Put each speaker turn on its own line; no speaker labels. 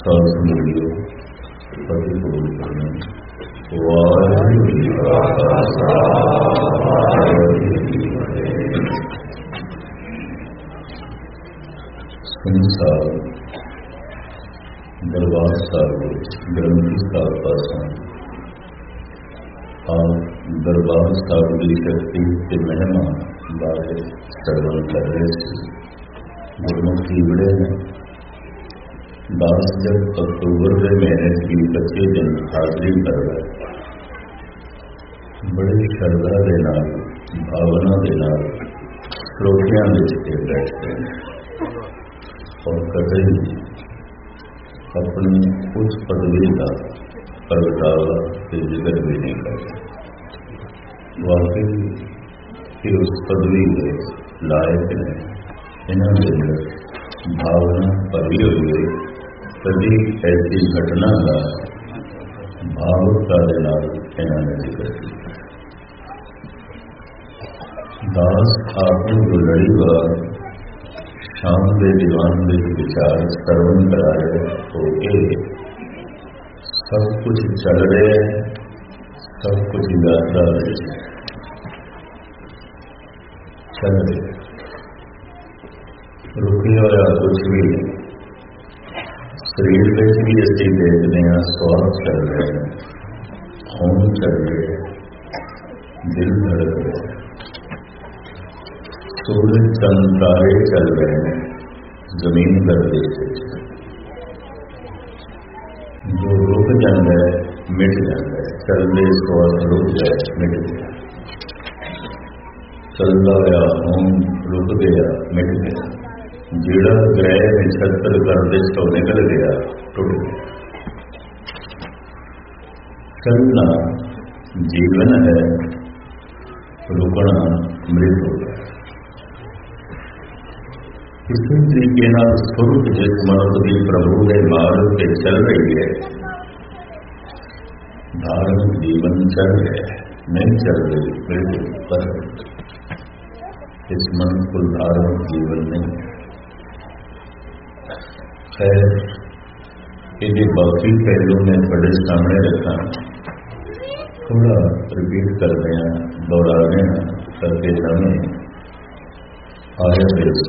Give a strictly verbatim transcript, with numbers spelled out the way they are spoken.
ਸਾਧ ਸੰਗਤਿਓ ਫਤਿਹ ਬੋਲ ਕਰਨਾ। ਵਾਹਿਗੁਰੂ ਜੀ ਕਾ ਖਾਲਸਾ ਵਾਹਿਗੁਰੂ ਜੀ ਕੀ ਫਤਿਹ। ਸੰਸਾਰ ਦਰਬਾਰ ਸਾਹਿਬ ਵਿੱਚ ਗ੍ਰੰਥੀ ਸਾਹਿਬ ਪਾਸੋਂ ਆਪ ਦਰਬਾਰ ਸਾਹਿਬ ਦੀ ਸ਼ਕਤੀ ਤੇ ਮਹਿਮਾ ਬਾਰੇ ਸਰਵਣ ਕਰ ਰਹੇ ਸੀ। ਗੁਰਮੁਖੀ ਵਿੜੇ ਨੇ ਦਸ ਜਦ ਅਕਤੂਬਰ ਦੇ ਮਹੀਨੇ ਦੀ ਪੱਚੀ ਦਿਨ ਹਾਜ਼ਰੀ ਕਰਦਾ, ਬੜੀ ਸ਼ਰਧਾ ਦੇ ਨਾਲ ਭਾਵਨਾ ਦੇ ਨਾਲ ਸਰੋਤਿਆਂ ਵਿੱਚ ਕੇ ਬੈਠਦੇ ਨੇ ਔਰ ਕਦੇ ਆਪਣੀ ਉਸ ਪਦਵੀ ਦਾ ਪ੍ਰਗਟਾਵਾ ਤੇ ਜ਼ਿਕਰ ਵੀ ਨਹੀਂ ਕਰਦੇ। ਵਾਕਈ ਕਿ ਉਸ ਪਦਵੀ ਦੇ ਲਾਇਕ ਨੇ। ਇਹਨਾਂ ਦੇ ਅੰਦਰ ਭਾਵਨਾ ਭਰੀ ਹੋਈ ਹੈ। ਕਦੀ ਐਸੀ ਘਟਨਾ ਦਾ ਭਾਵੁਕਤਾ ਦੇ ਨਾਲ ਇਹਨਾਂ ਨੇ ਜ਼ਿਕਰ ਕੀਤਾ। ਦਾਸ ਆਪ ਨੂੰ ਲੜੀਵਾਰ ਸ਼ਾਮ ਦੇ ਦੀਵਾਨ ਦੇ ਵਿਚਾਰ ਸਰਵਣ ਕਰਾ ਰਹੇ ਹੋ ਕੇ ਸਭ ਕੁਝ ਚੱਲ ਰਿਹਾ ਹੈ, ਸਭ ਕੁਝ ਯਾਤਰਾ ਵਿੱਚ ਚੱਲ ਰਿਹਾ, ਰੁਕਿਆ ਹੋਇਆ ਕੁਝ ਵੀ ਨਹੀਂ। ਸਰੀਰ ਵਿੱਚ ਵੀ ਅਸੀਂ ਦੇਖਦੇ ਹਾਂ ਸਵਾਸ ਚੱਲ ਰਹੇ ਨੇ, ਖੂਨ ਚੱਲ ਰਿਹਾ, ਦਿਲ ਧੜਕ ਰਿਹਾ, ਸੂਰਜ ਚੰਦ ਤਾਰੇ ਚੱਲ ਰਹੇ ਨੇ ਜ਼ਮੀਨ ਗਰਦਿਸ਼ ਵਿੱਚ। ਜੋ ਰੁਕ ਜਾਂਦਾ ਹੈ ਮਿਟ ਜਾਂਦਾ ਹੈ, ਚੱਲਦੇ ਸਵਾਸ ਰੁਕ ਜਾਏ ਮਿਟ ਗਿਆ, ਚੱਲਦਾ ਹੋਇਆ ਖੂਨ ਰੁਕ ਗਿਆ ਮਿਟ ਗਿਆ, ਜਿਹੜਾ ਗ੍ਰਹਿ ਨਛੱਤਰ ਗਰਦਿਸ਼ ਤੋਂ ਨਿਕਲ ਗਿਆ ਟੁੱਟ ਗਿਆ। ਚੱਲਣਾ ਜੀਵਨ ਹੈ, ਰੁਕਣਾ ਮ੍ਰਿਤ ਹੋ ਗਿਆ। ਕਿਸੇ ਤਰੀਕੇ ਨਾਲ ਸੁਰਤ ਜਿਸ ਮਨੁੱਖ ਦੀ ਪ੍ਰਭੂ ਦੇ ਮਾਰਗ ਤੇ ਚੱਲ ਰਹੀ ਹੈ, ਧਾਰਮਿਕ ਜੀਵਨ ਚੱਲ ਰਿਹਾ ਹੈ, ਨਹੀਂ ਚੱਲ ਰਹੀ ਮ੍ਰਿਤ। ਪਰ ਇਸ ਮਨੁੱਖ ਕੋਲ ਧਾਰਮਿਕ ਜੀਵਨ ਨਹੀਂ ਹੈ। खैर, ये बाकी पहलू में बड़े सामने रखा, थोड़ा रिपीट कर रहे हैं, दोहरा रहे हैं ताकि हमें आया फिर